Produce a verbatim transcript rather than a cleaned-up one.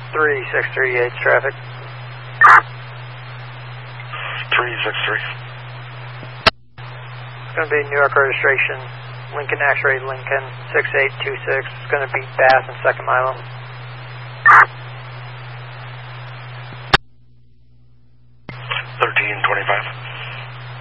three six three eight traffic. three six three. It's going to be New York registration, Lincoln X-ray Lincoln six eight two six. It's going to be Bass and Second Milo.